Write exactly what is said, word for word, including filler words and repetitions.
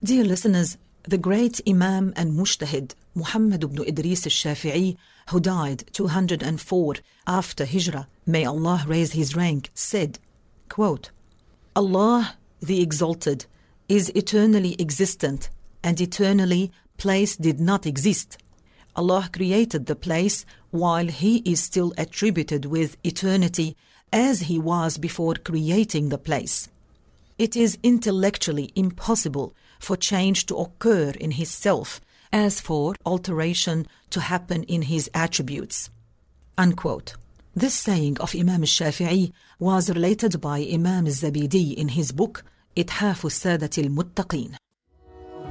Dear listeners, the great Imam and Mujtahid Muhammad ibn Idris al-Shafi'i, who died two hundred four after Hijrah, may Allah raise his rank, said, quote, Allah, the Exalted, is eternally existent, and eternally place did not exist. Allah created the place while He is still attributed with eternity as He was before creating the place. It is intellectually impossible for change to occur in His self, as for alteration to happen in His attributes. Unquote. This saying of Imam al-Shafi'i was related by Imam al-Zabidi in his book Ithaf al-Sadat al-Muttaqin.